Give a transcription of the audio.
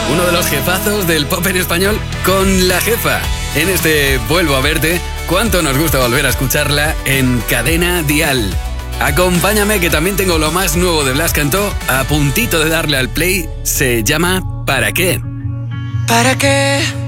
uno de los jefazos del pop en español con La Jefa. En este Vuelvo a verte, cuánto nos gusta volver a escucharla en Cadena Dial. Acompáñame que también tengo lo más nuevo de Blas Cantó, a puntito de darle al play, se llama ¿Para qué? ¿Para qué?